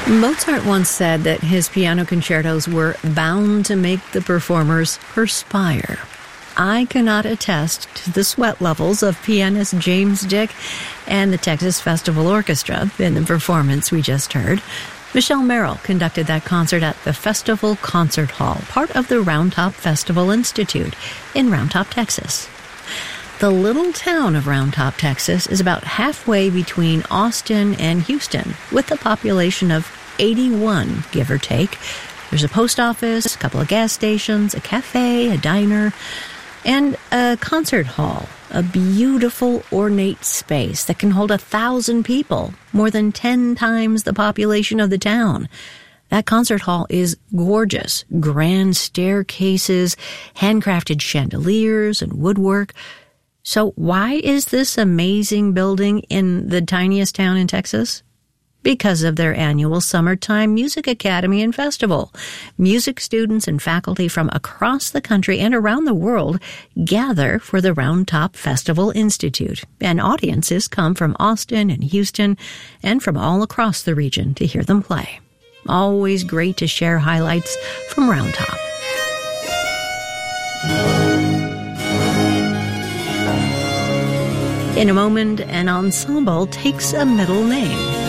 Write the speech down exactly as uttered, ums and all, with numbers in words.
Mozart once said that his piano concertos were bound to make the performers perspire. I cannot attest to the sweat levels of pianist James Dick and the Texas Festival Orchestra in the performance we just heard. Michelle Merrill conducted that concert at the Festival Concert Hall, part of the Round Top Festival Institute in Round Top, Texas. The little town of Round Top, Texas is about halfway between Austin and Houston, with a population of eighty-one, give or take. There's a post office, a couple of gas stations, a cafe, a diner, and a concert hall, a beautiful, ornate space that can hold a thousand people, more than ten times the population of the town. That concert hall is gorgeous. Grand staircases, handcrafted chandeliers, and woodwork. So why is this amazing building in the tiniest town in Texas? Because of their annual Summertime Music Academy and Festival. Music students and faculty from across the country and around the world gather for the Round Top Festival Institute, and audiences come from Austin and Houston and from all across the region to hear them play. Always great to share highlights from Round Top. In a moment, an ensemble takes a middle name.